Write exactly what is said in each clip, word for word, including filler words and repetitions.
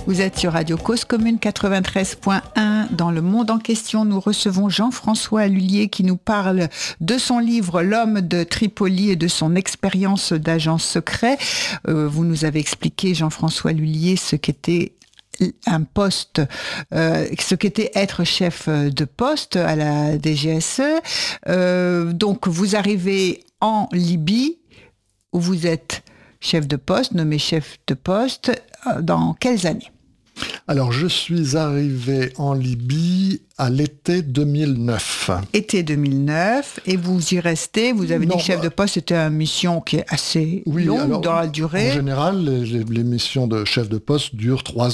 Vous êtes sur Radio Cause Commune quatre-vingt-treize point un. Dans le monde en question, nous recevons Jean-François Lullier qui nous parle de son livre L'homme de Tripoli et de son expérience d'agent secret. Euh, vous nous avez expliqué, Jean-François Lullier, ce qu'était un poste, euh, ce qu'était être chef de poste à la D G S E. Euh, donc vous arrivez en Libye, où vous êtes chef de poste, nommé chef de poste, dans quelles années ? Alors, je suis arrivé en Libye à l'été deux mille neuf. Été deux mille neuf, et vous y restez. Vous avez non, dit que chef de poste, c'était une mission qui est assez oui, longue alors, dans la durée. En général, les, les missions de chef de poste durent trois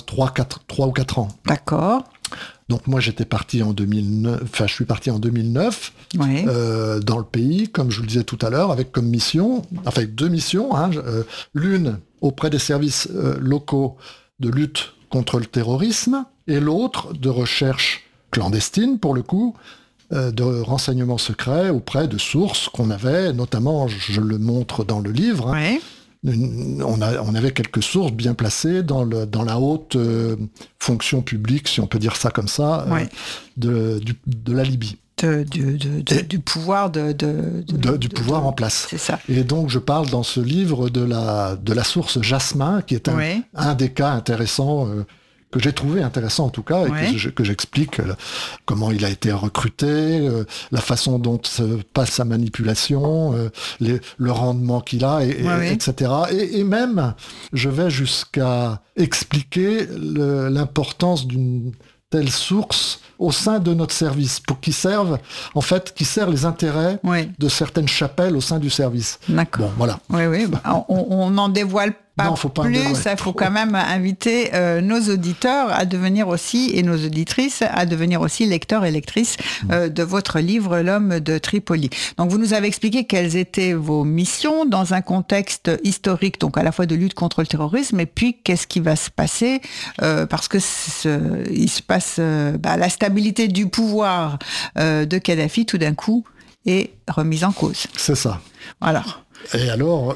ou quatre ans. D'accord. Donc moi, j'étais parti en deux mille neuf, enfin, je suis parti en deux mille neuf oui. euh, dans le pays, comme je vous le disais tout à l'heure, avec comme mission, enfin deux missions, hein, euh, l'une auprès des services euh, locaux de lutte contre le terrorisme, et l'autre de recherche clandestine, pour le coup, euh, de renseignements secrets auprès de sources qu'on avait, notamment, je le montre dans le livre, hein, oui. une, on, a, on avait quelques sources bien placées dans, le, dans la haute euh, fonction publique, si on peut dire ça comme ça, oui. euh, de, du, de la Libye. De, de, de, de, du pouvoir de, de, de, de, du de, pouvoir de, en place. C'est ça. Et donc je parle dans ce livre de la, de la source Jasmin, qui est un, oui. un des cas intéressants, euh, que j'ai trouvé intéressant en tout cas, et oui. que, je, que j'explique euh, comment il a été recruté, euh, la façon dont se passe sa manipulation, euh, les, le rendement qu'il a, et, oui. et, et cetera. Et, et même, je vais jusqu'à expliquer le, l'importance d'une telle source au sein de notre service, pour qu'ils servent, en fait, qui sert les intérêts oui. de certaines chapelles au sein du service. D'accord. Bon, voilà. Oui, oui. Bah, on n'en dévoile pas non, faut pas plus. Il faut quand même inviter euh, nos auditeurs à devenir aussi, et nos auditrices, à devenir aussi lecteurs et lectrices euh, de votre livre L'homme de Tripoli. Donc, vous nous avez expliqué quelles étaient vos missions dans un contexte historique, donc à la fois de lutte contre le terrorisme, et puis qu'est-ce qui va se passer, euh, parce que ce, il se passe euh, bah, la stabilité du pouvoir euh, de Kadhafi, tout d'un coup, est remise en cause. C'est ça. Voilà. Et alors,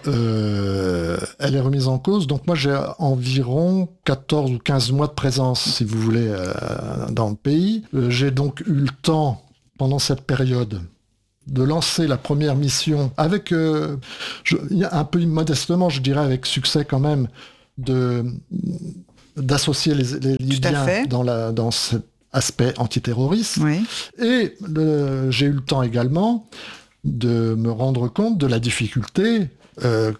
euh, elle est remise en cause. Donc moi, j'ai environ quatorze ou quinze mois de présence, si vous voulez, euh, dans le pays. Euh, j'ai donc eu le temps, pendant cette période, de lancer la première mission avec, euh, je, un peu modestement, je dirais avec succès quand même, de, d'associer les, les Libyens dans, la, dans cet aspect antiterroriste. Oui. Et le, j'ai eu le temps également de me rendre compte de la difficulté euh,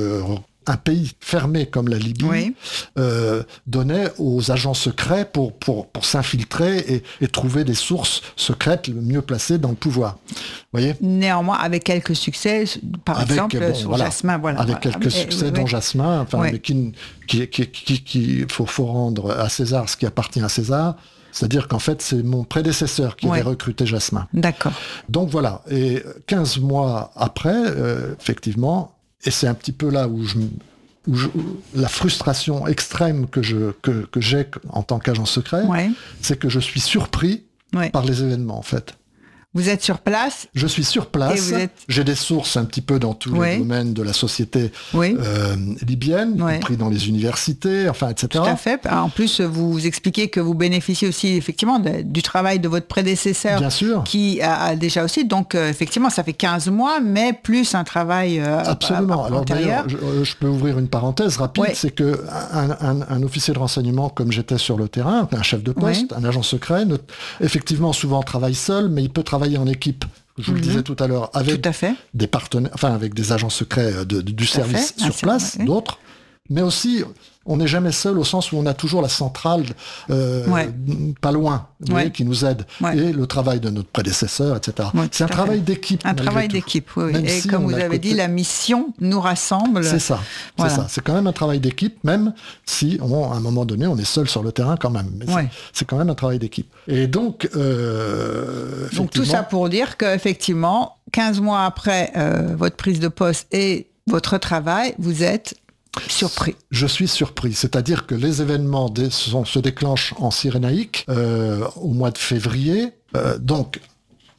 qu'un pays fermé comme la Libye oui. euh, donnait aux agents secrets pour, pour, pour s'infiltrer et, et trouver des sources secrètes le mieux placées dans le pouvoir. Voyez ? Néanmoins, avec quelques succès, par avec, exemple, bon, sur voilà, Jasmin. Voilà, avec voilà. quelques mais, succès, oui, dont oui. Jasmin, enfin, oui. mais qui, qui, qui, qui, qui faut, faut rendre à César ce qui appartient à César. C'est-à-dire qu'en fait, c'est mon prédécesseur qui ouais. avait recruté Jasmin. D'accord. Donc voilà, et quinze mois après, euh, effectivement, et c'est un petit peu là où, je, où je, la frustration extrême que, je, que, que j'ai en tant qu'agent secret, ouais. c'est que je suis surpris ouais. par les événements, en fait. Vous êtes sur place ? Je suis sur place. Êtes... J'ai des sources un petit peu dans tous oui. les domaines de la société oui. euh, libyenne, oui. y compris dans les universités, enfin, et cetera. Tout à fait. En plus, vous expliquez que vous bénéficiez aussi, effectivement, de, du travail de votre prédécesseur. Bien sûr. Qui a, a déjà aussi. Donc, euh, effectivement, ça fait quinze mois, mais plus un travail euh, Absolument. À, à, Alors, d'ailleurs, je, je peux ouvrir une parenthèse rapide. C'est qu'un un, un officier de renseignement, comme j'étais sur le terrain, un chef de poste, un agent secret, ne, effectivement, souvent travaille seul, mais il peut travailler en équipe, je vous mm-hmm. le disais tout à l'heure, avec tout à fait. des partenaires, enfin avec des agents secrets de, de, du tout service sur ah, place, oui. d'autres, mais aussi on n'est jamais seul au sens où on a toujours la centrale euh, ouais. pas loin, ouais. voyez, qui nous aide, ouais. et le travail de notre prédécesseur, et cetera. Ouais, c'est un travail fait. d'équipe. Un travail tout. d'équipe, oui. Même et si comme vous avez côté... dit, la mission nous rassemble. C'est ça, voilà. c'est ça. C'est quand même un travail d'équipe, même si on, à un moment donné, on est seul sur le terrain quand même. Mais ouais. c'est, c'est quand même un travail d'équipe. Et donc, euh, donc tout ça pour dire qu'effectivement, quinze mois après euh, votre prise de poste et votre travail, vous êtes surpris. Je suis surpris. C'est-à-dire que les événements des, sont, se déclenchent en Cyrénaïque euh, au mois de février. Euh, donc,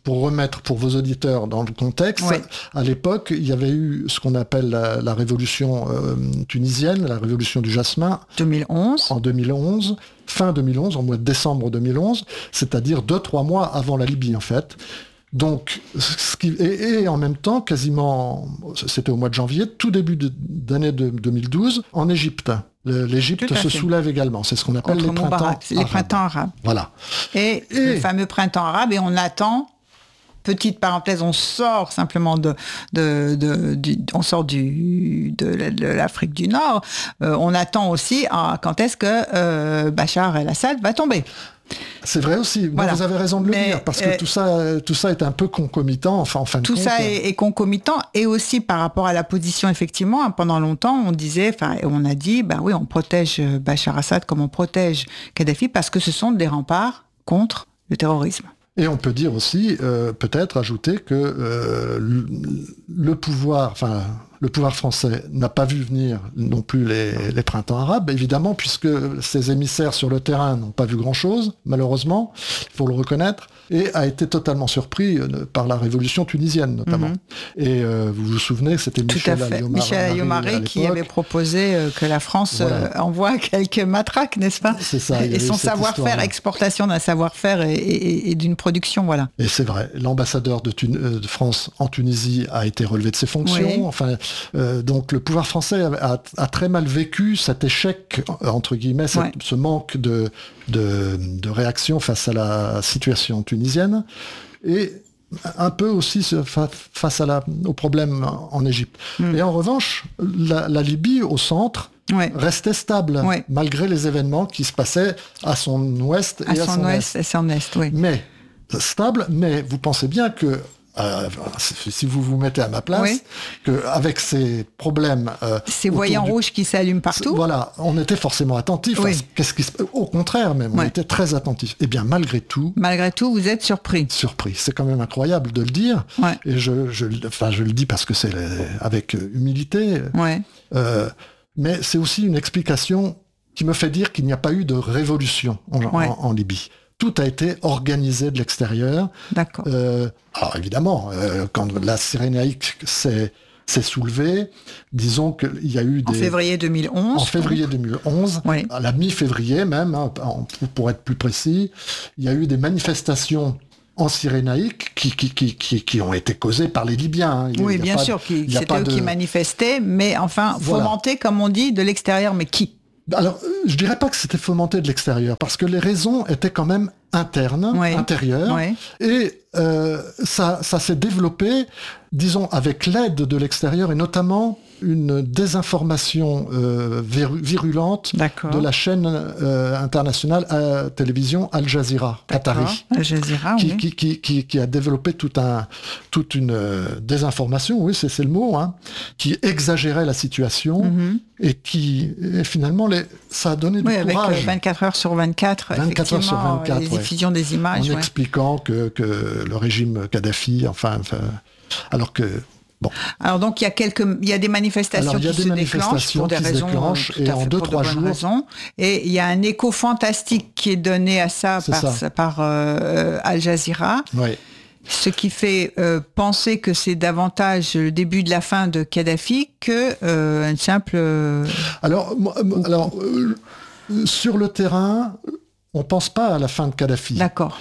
pour remettre pour vos auditeurs dans le contexte, oui. à l'époque, il y avait eu ce qu'on appelle la, la révolution euh, tunisienne, la révolution du jasmin. deux mille onze. En deux mille onze, fin deux mille onze, en mois de décembre deux mille onze, c'est-à-dire deux, trois mois avant la Libye, en fait. Donc, ce qui, et, et en même temps, quasiment, c'était au mois de janvier, tout début de, d'année de deux mille douze, en Égypte. Le, L'Égypte se fait. soulève également. C'est ce qu'on appelle Contre les printemps arabes. Les printemps arabes. Voilà. Et, et le fameux printemps arabe, et on attend... Petite parenthèse, on sort simplement de, de, de, du, on sort du, de, de l'Afrique du Nord. Euh, on attend aussi ah, quand est-ce que euh, Bachar el-Assad va tomber. C'est vrai aussi. Voilà. Bon, vous avez raison de le Mais, dire parce que euh, tout ça, tout ça est un peu concomitant. Enfin, en fin de tout compte, ça est, est concomitant et aussi par rapport à la position. Effectivement, pendant longtemps, on disait, enfin, on a dit, ben oui, on protège Bachar el-Assad comme on protège Kadhafi parce que ce sont des remparts contre le terrorisme. Et on peut dire aussi, euh, peut-être ajouter que euh, le, le pouvoir, enfin le pouvoir français n'a pas vu venir non plus les, les printemps arabes, évidemment, puisque ses émissaires sur le terrain n'ont pas vu grand-chose, malheureusement, il faut le reconnaître, et a été totalement surpris par la révolution tunisienne, notamment. Mm-hmm. Et euh, vous vous souvenez, c'était Michel Alliot-Marie, Michel Alliot-Marie qui avait proposé euh, que la France voilà. euh, envoie quelques matraques, n'est-ce pas ? C'est ça. Et son savoir-faire, exportation d'un savoir-faire et, et, et d'une production, voilà. Et c'est vrai, l'ambassadeur de, Tun- de France en Tunisie a été relevé de ses fonctions, oui. enfin... Euh, donc le pouvoir français a, a, a très mal vécu cet échec, entre guillemets, cette, ouais. ce manque de, de, de réaction face à la situation tunisienne, et un peu aussi fa- face à la, aux problèmes en Égypte. Mm. Et en revanche, la, la Libye, au centre, ouais. restait stable, ouais. malgré les événements qui se passaient à son ouest et à, à son, son ouest. Et son est, oui. Mais, stable, mais vous pensez bien que Euh, si vous vous mettez à ma place, oui. qu'avec ces problèmes... Euh, ces voyants du... rouges qui s'allument partout. Voilà, on était forcément attentifs. Oui. Qu'est-ce qui se... Au contraire même, ouais. on était très attentifs. Eh bien, malgré tout... Malgré tout, vous êtes surpris. Surpris. C'est quand même incroyable de le dire. Ouais. Et je, je, enfin, je le dis parce que c'est avec humilité. Ouais. Euh, mais c'est aussi une explication qui me fait dire qu'il n'y a pas eu de révolution en, ouais. en, en Libye. Tout a été organisé de l'extérieur. D'accord. Euh, alors évidemment, euh, quand la Cyrénaïque s'est, s'est soulevée, disons qu'il y a eu des... En février deux mille onze. En février deux mille onze, oui. à la mi-février même, hein, pour être plus précis, il y a eu des manifestations en Cyrénaïque qui, qui, qui, qui, qui ont été causées par les Libyens. Hein. Il, oui, il bien pas, sûr, qui, c'était eux de... qui manifestaient, mais enfin, fomentés, voilà. comme on dit, de l'extérieur, mais qui ? Alors, je dirais pas que c'était fomenté de l'extérieur, parce que les raisons étaient quand même internes, oui. intérieures, oui. et euh, ça, ça s'est développé, disons, avec l'aide de l'extérieur, et notamment une désinformation euh, viru- virulente D'accord. de la chaîne euh, internationale à télévision Al Jazeera, qatari, Al Jazeera, qui, oui. qui, qui, qui, qui a développé tout un, toute une euh, désinformation, oui, c'est, c'est le mot, hein, qui exagérait la situation, mm-hmm. et qui, et finalement, les, ça a donné oui, du avec courage. Avec vingt-quatre heures sur vingt-quatre, vingt-quatre heures sur vingt-quatre, les ouais. diffusions des images. En ouais. expliquant que, que le régime Kadhafi, enfin, enfin alors que... Bon. Alors donc il y a quelques, il y a des manifestations Alors, il y a qui des se manifestations déclenchent pour des qui raisons se déclenchent, tout et à en fait deux pour trois de bonnes jours. raisons. Et il y a un écho fantastique qui est donné à ça C'est par, ça. par euh, Al Jazeera. Oui. Ce qui fait euh, penser que c'est davantage le début de la fin de Kadhafi que euh, une simple. Euh... Alors, alors euh, sur le terrain, on pense pas à la fin de Kadhafi. D'accord.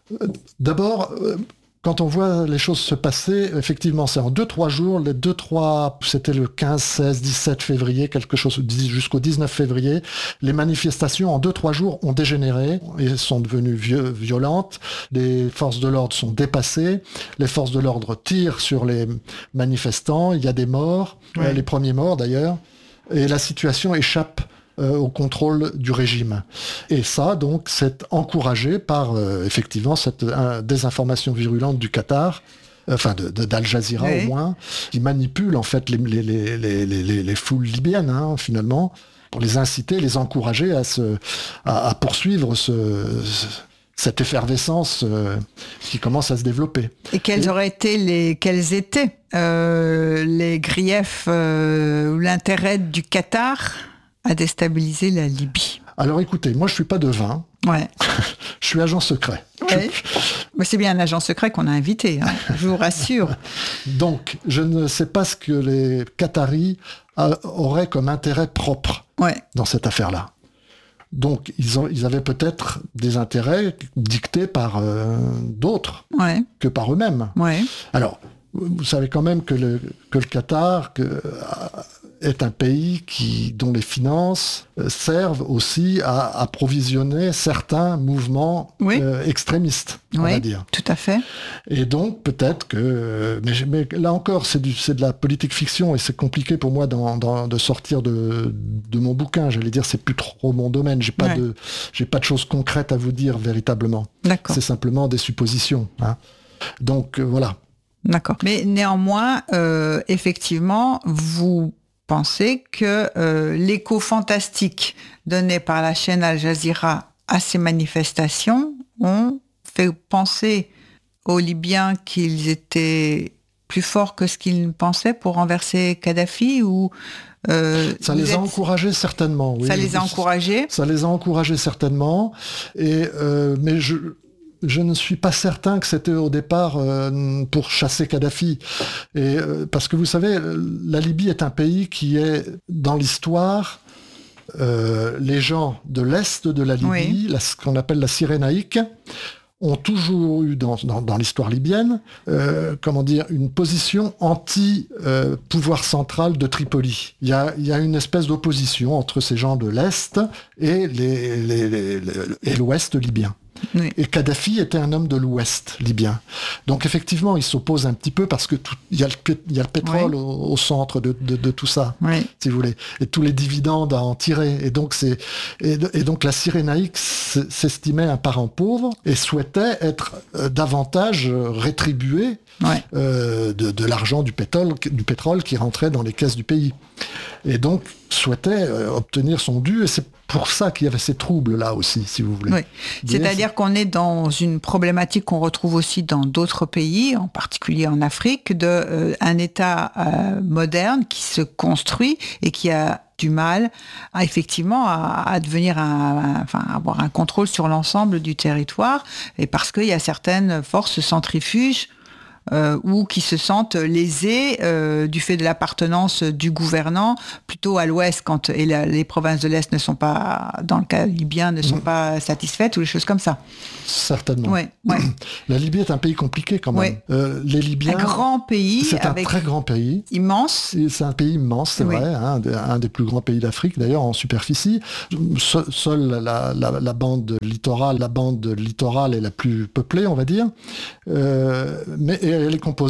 D'abord, quand on voit les choses se passer, effectivement, c'est en deux trois jours, les deux trois, c'était le quinze, seize, dix-sept février, quelque chose, jusqu'au dix-neuf février, les manifestations en deux trois jours ont dégénéré et sont devenues vieux, violentes. Les forces de l'ordre sont dépassées, les forces de l'ordre tirent sur les manifestants, il y a des morts, oui. euh, les premiers morts d'ailleurs, et la situation échappe Euh, au contrôle du régime. Et ça, donc, c'est encouragé par, euh, effectivement, cette euh, désinformation virulente du Qatar, enfin, de, de, d'Al Jazeera oui. au moins, qui manipule, en fait, les, les, les, les, les, les foules libyennes, hein, finalement, pour les inciter, les encourager à, se, à, à poursuivre ce... ce cette effervescence euh, qui commence à se développer. Et quels Et... auraient été les, quels étaient euh, les griefs euh, ou l'intérêt du Qatar à déstabiliser la Libye? Alors écoutez, moi je suis pas devin. Ouais. Je suis agent secret. Oui. Mais c'est bien un agent secret qu'on a invité, hein, je vous rassure. Donc, je ne sais pas ce que les Qataris a, auraient comme intérêt propre ouais. dans cette affaire-là. Donc, ils, ont, ils avaient peut-être des intérêts dictés par euh, d'autres ouais. que par eux-mêmes. Ouais. Alors, vous savez quand même que le, que le Qatar que, est un pays qui, dont les finances servent aussi à approvisionner certains mouvements oui. euh, extrémistes, on oui, va dire. Tout à fait. Et donc, peut-être que... Mais, mais là encore, c'est, du, c'est de la politique fiction et c'est compliqué pour moi dans, dans, de sortir de, de mon bouquin. J'allais dire, c'est plus trop mon domaine. J'ai pas, ouais. de, j'ai pas de choses concrètes à vous dire véritablement. D'accord. C'est simplement des suppositions. Hein. Donc, euh, voilà. D'accord. Mais néanmoins, euh, effectivement, vous pensez que euh, l'écho fantastique donné par la chaîne Al Jazeera à ces manifestations ont fait penser aux Libyens qu'ils étaient plus forts que ce qu'ils pensaient pour renverser Kadhafi ou euh, ça les êtes... a encouragés certainement. Oui. Ça les a encouragés. Ça les a encouragés certainement. Et euh, mais je Je ne suis pas certain que c'était au départ euh, pour chasser Kadhafi. Et, euh, parce que vous savez, la Libye est un pays qui est, dans l'histoire, euh, les gens de l'Est de la Libye, oui. la, ce qu'on appelle la Cyrénaïque, ont toujours eu dans, dans, dans l'histoire libyenne, euh, comment dire, une position anti-pouvoir euh, central de Tripoli. Il y a, il y a une espèce d'opposition entre ces gens de l'Est et, les, les, les, les, et l'Ouest libyen. Oui. Et Kadhafi était un homme de l'Ouest libyen. Donc effectivement, il s'oppose un petit peu parce que tout, il y a le, il y a le pétrole oui. au, au centre de, de, de tout ça, oui. si vous voulez, et tous les dividendes à en tirer. Et donc, c'est, et, et donc la Cyrénaïque s'estimait un parent pauvre et souhaitait être euh, davantage rétribuée ouais. euh, de, de l'argent du pétrole, du pétrole qui rentrait dans les caisses du pays. Et donc souhaitait euh, obtenir son dû, et c'est pour ça qu'il y avait ces troubles-là aussi, si vous voulez. Oui. C'est-à-dire qu'on est dans une problématique qu'on retrouve aussi dans d'autres pays, en particulier en Afrique, de euh, un État euh, moderne qui se construit et qui a du mal à effectivement à, à devenir un, un, enfin avoir un contrôle sur l'ensemble du territoire, et parce qu'il y a certaines forces centrifuges Euh, ou qui se sentent lésés euh, du fait de l'appartenance du gouvernant plutôt à l'ouest quand et la, les provinces de l'est ne sont pas, dans le cas libyen, ne sont mmh. pas satisfaites ou des choses comme ça. Certainement. Ouais, ouais. La Libye est un pays compliqué quand même. Ouais. Euh, les Libyens. Un grand pays. C'est un très grand pays. Immense. C'est un pays immense, c'est oui. vrai, hein, un des plus grands pays d'Afrique d'ailleurs en superficie. Se, seule la, la, la bande littorale, la bande littorale est la plus peuplée, on va dire. Euh, mais elle est composée